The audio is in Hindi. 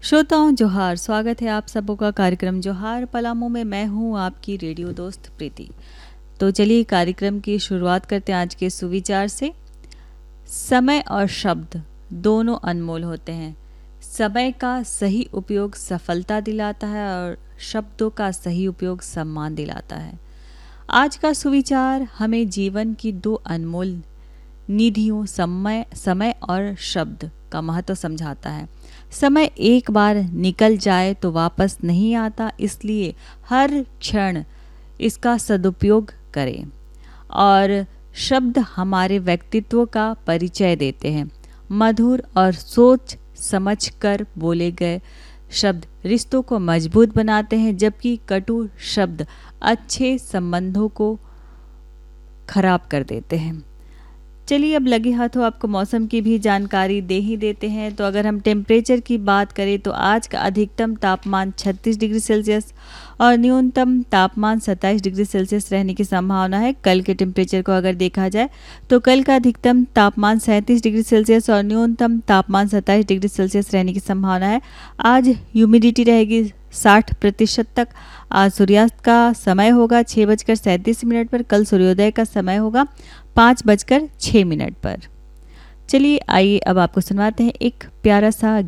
श्रोताओं जोहार, स्वागत है आप सबों का कार्यक्रम जोहार पलामू में। मैं हूं आपकी रेडियो दोस्त प्रीति। तो चलिए कार्यक्रम की शुरुआत करते हैं आज के सुविचार से। समय और शब्द दोनों अनमोल होते हैं। समय का सही उपयोग सफलता दिलाता है और शब्दों का सही उपयोग सम्मान दिलाता है। आज का सुविचार हमें जीवन की दो अनमोल निधियों समय और शब्द का महत्व समझाता है। समय एक बार निकल जाए तो वापस नहीं आता, इसलिए हर क्षण इसका सदुपयोग करें। और शब्द हमारे व्यक्तित्व का परिचय देते हैं। मधुर और सोच समझकर बोले गए शब्द रिश्तों को मजबूत बनाते हैं, जबकि कटु शब्द अच्छे संबंधों को खराब कर देते हैं। चलिए अब लगे हाथों आपको मौसम की भी जानकारी दे ही देते हैं। तो अगर हम टेम्परेचर की बात करें तो आज का अधिकतम तापमान 36 डिग्री सेल्सियस और न्यूनतम तापमान 27 डिग्री सेल्सियस रहने की संभावना है। कल के टेम्परेचर को अगर देखा जाए तो कल का अधिकतम तापमान 37 डिग्री सेल्सियस और न्यूनतम तापमान 27 डिग्री सेल्सियस रहने की संभावना है। आज ह्यूमिडिटी रहेगी 60% तक। आज सूर्यास्त का समय होगा 6:37 पर। कल सूर्योदय का समय होगा 5:06 पर। चलिए आइए अब आपको सुनवाते हैं एक प्यारा सा